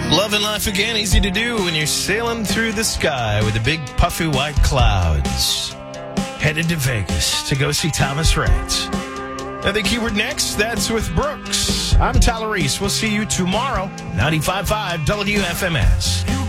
Love and life again, easy to do when you're sailing through the sky with the big puffy white clouds. Headed to Vegas to go see Thomas Rhett. Now the keyword next, that's with Brooks. I'm Tyler Reese. We'll see you tomorrow, 95.5 WFMS.